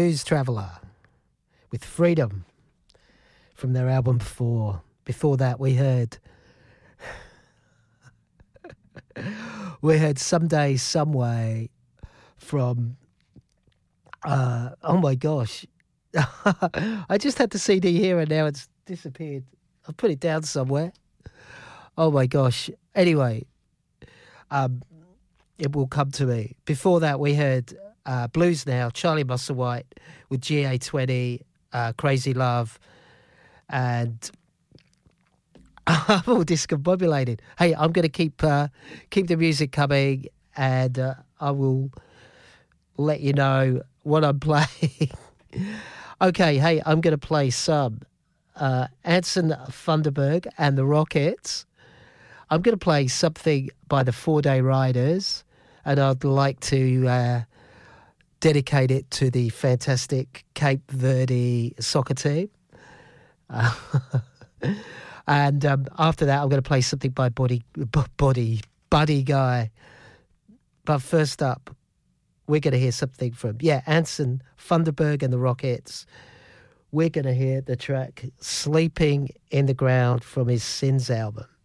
Blues Traveller with Freedom from their album Before. Before that, we heard Someday, Someway from, oh my gosh. I just had the CD here and now it's disappeared. I put it down somewhere. Oh my gosh. Anyway, it will come to me. Before that, we heard Blues Now, Charlie Musselwhite with GA20, Crazy Love, and I'm all discombobulated. Hey, I'm going to keep the music coming, and I will let you know what I'm playing. Okay, hey, I'm going to play some Anson Thunderberg and the Rockets. I'm going to play something by the 4 Day Riders, and I'd like to dedicate it to the fantastic Cape Verde soccer team. And after that, I'm going to play something by Buddy Guy. But first up, we're going to hear something from, Anson Thunderberg and the Rockets. We're going to hear the track Sleeping in the Ground from his Sins album.